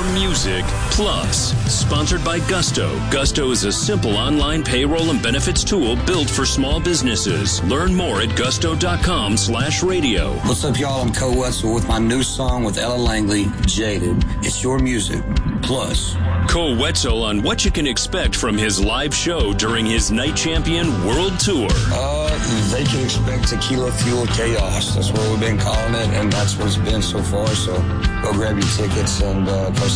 Music Plus. Sponsored by Gusto. Gusto is a simple online payroll and benefits tool built for small businesses. Learn more at gusto.com/radio. What's up, y'all? I'm Cole Wetzel with my new song with Ella Langley, Jaded. It's Your Music Plus. Cole Wetzel on what you can expect from his live show during his Night Champion World Tour. They can expect tequila fueled chaos. That's what we've been calling it, and that's what it's been so far. So go grab your tickets and